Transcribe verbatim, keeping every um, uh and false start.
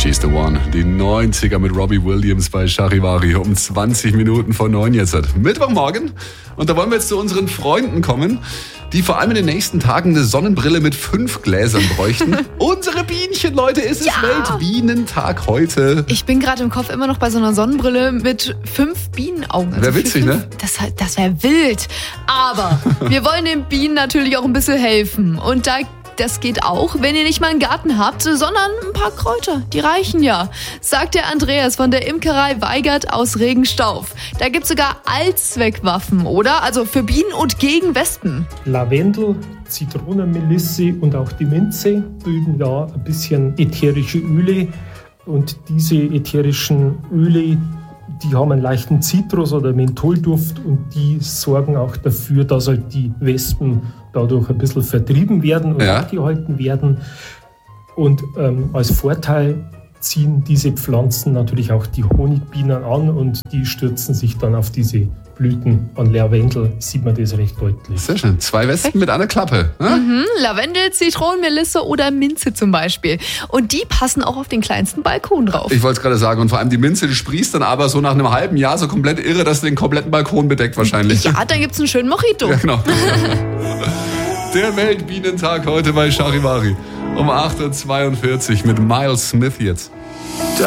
She's the One. Die neunziger mit Robbie Williams bei Charivari um zwanzig Minuten vor neun jetzt. Mittwochmorgen. Und da wollen wir jetzt zu unseren Freunden kommen, die vor allem in den nächsten Tagen eine Sonnenbrille mit fünf Gläsern bräuchten. Unsere Bienchen, Leute, ist es Ja. Weltbienentag heute. Ich bin gerade im Kopf immer noch bei so einer Sonnenbrille mit fünf Bienenaugen. Also Wär witzig, fünf, ne? Das, das wäre wild. Aber wir wollen den Bienen natürlich auch ein bisschen helfen. Und da das geht auch, wenn ihr nicht mal einen Garten habt, sondern ein paar Kräuter. Die reichen ja, sagt der Andreas von der Imkerei Weigert aus Regenstauf. Da gibt's sogar Allzweckwaffen, oder? Also für Bienen und gegen Wespen. Lavendel, Zitronenmelisse und auch die Minze bilden ja ein bisschen ätherische Öle. Und diese ätherischen Öle, die haben einen leichten Zitrus- oder Mentholduft und die sorgen auch dafür, dass halt die Wespen dadurch ein bisschen vertrieben werden und Ja. abgehalten werden. Und ähm, als Vorteil ziehen diese Pflanzen natürlich auch die Honigbienen an und die stürzen sich dann auf diese Blüten. An Lavendel sieht man das recht deutlich. Sehr schön. Zwei Wespen mit einer Klappe. Ne? Hm, Lavendel, Zitronenmelisse oder Minze zum Beispiel. Und die passen auch auf den kleinsten Balkon drauf. Ich wollte es gerade sagen. Und vor allem die Minze, die sprießt dann aber so nach einem halben Jahr so komplett irre, dass den kompletten Balkon bedeckt wahrscheinlich. Ja, dann gibt's einen schönen Mojito. Ja, genau. Der Weltbienentag heute bei Charivari um acht Uhr zweiundvierzig mit Miles Smith jetzt.